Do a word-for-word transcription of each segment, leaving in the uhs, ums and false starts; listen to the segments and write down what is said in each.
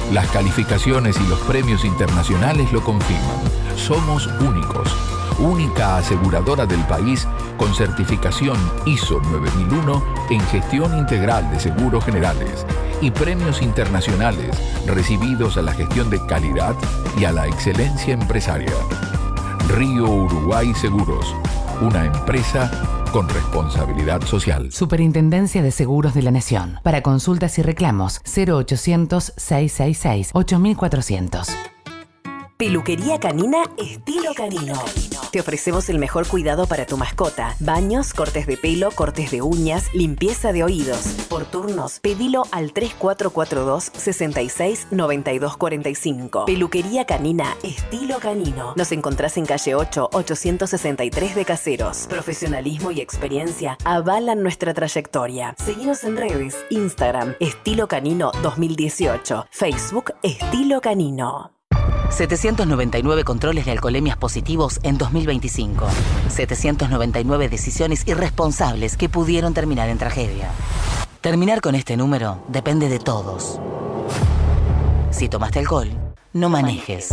Las calificaciones y los premios internacionales lo confirman. Somos únicos. Única aseguradora del país con certificación I S O nueve mil uno en gestión integral de seguros generales y premios internacionales recibidos a la gestión de calidad y a la excelencia empresaria. Río Uruguay Seguros, una empresa con responsabilidad social. Superintendencia de Seguros de la Nación. Para consultas y reclamos, cero ochocientos, seiscientos sesenta y seis, ocho mil cuatrocientos. Peluquería canina estilo canino. Te ofrecemos el mejor cuidado para tu mascota. Baños, cortes de pelo, cortes de uñas, limpieza de oídos. Por turnos, pedilo al tres cuatro cuatro dos, seis seis, nueve dos cuatro cinco. Peluquería canina estilo canino. Nos encontrás en calle ocho, ochocientos sesenta y tres de Caseros. Profesionalismo y experiencia avalan nuestra trayectoria. Seguinos en redes, Instagram, Estilo Canino dos mil dieciocho, Facebook, Estilo Canino. setecientos noventa y nueve controles de alcoholemias positivos en dos mil veinticinco. setecientos noventa y nueve decisiones irresponsables que pudieron terminar en tragedia. Terminar con este número depende de todos. Si tomaste alcohol, no manejes.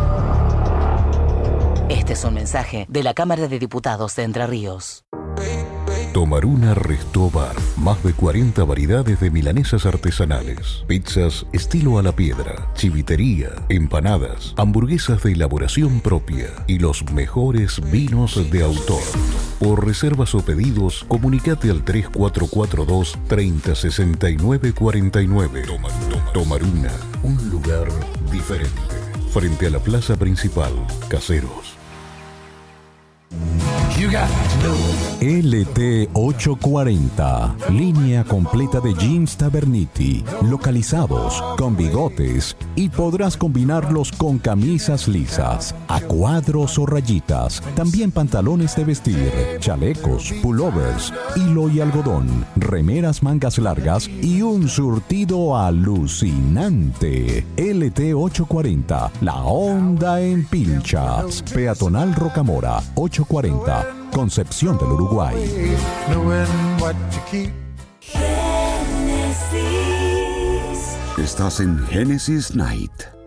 Este es un mensaje de la Cámara de Diputados de Entre Ríos. Tomaruna Resto Bar. Más de cuarenta variedades de milanesas artesanales, pizzas estilo a la piedra, chivitería, empanadas, hamburguesas de elaboración propia y los mejores vinos de autor. Por reservas o pedidos, comunicate al tres cuatro cuatro dos, treinta, sesenta y nueve cuarenta y nueve. Toma, toma. Tomaruna, un lugar diferente. Frente a la plaza principal, Caseros. L T ochocientos cuarenta, línea completa de jeans Taverniti, localizados con bigotes y podrás combinarlos con camisas lisas, a cuadros o rayitas, también pantalones de vestir, chalecos, pullovers, hilo y algodón, remeras mangas largas y un surtido alucinante. L T ochocientos cuarenta, la onda en pilchas, peatonal Rocamora, ochocientos cuarenta. Concepción del Uruguay. Estás en Genesis Night.